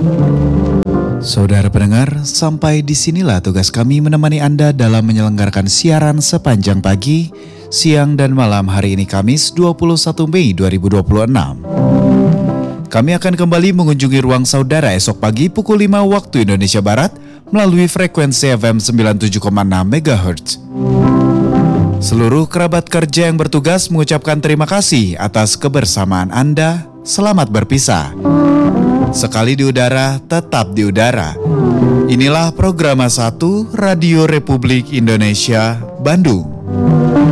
Saudara pendengar, sampai disinilah tugas kami menemani Anda dalam menyelenggarakan siaran sepanjang pagi, siang dan malam hari ini Kamis 21 Mei 2026. Kami akan kembali mengunjungi ruang saudara esok pagi pukul 5 waktu Indonesia Barat melalui frekuensi FM 97,6 MHz. Seluruh kerabat kerja yang bertugas mengucapkan terima kasih atas kebersamaan Anda. Selamat berpisah. Sekali di udara, tetap di udara. Inilah Programa 1 Radio Republik Indonesia, Bandung.